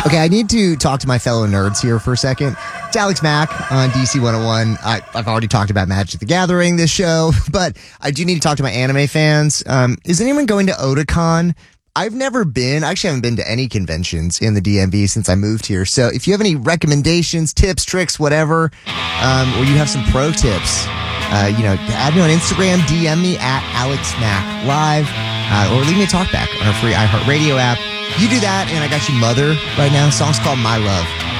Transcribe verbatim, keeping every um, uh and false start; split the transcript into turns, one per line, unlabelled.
Okay, I need to talk to my fellow nerds here for a second. It's Alex Mack on D C one oh one. I, I've already talked about Magic the Gathering this show, but I do need to talk to my anime fans. Um, is anyone going to Otakon? I've never been. I actually haven't been to any conventions in the D M V since I moved here. So if you have any recommendations, tips, tricks, whatever, um, or you have some pro tips, uh, you know, add me on Instagram, D M me at Alex Mack Live, uh, or leave me a talkback on our free iHeartRadio app. You do that, and I got you Mother right now. The song's called My Love.